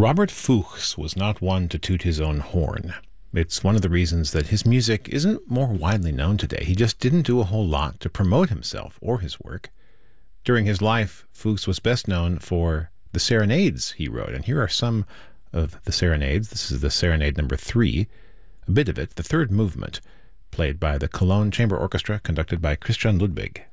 Robert Fuchs was not one to toot his own horn. It's one of the reasons that his music isn't more widely known today. He just didn't do a whole lot to promote himself or his work. During his life, Fuchs was best known for the serenades he wrote, and here are some of the serenades. This is the Serenade number 3, a bit of it, the third movement, played by the Cologne Chamber Orchestra, conducted by Christian Ludwig.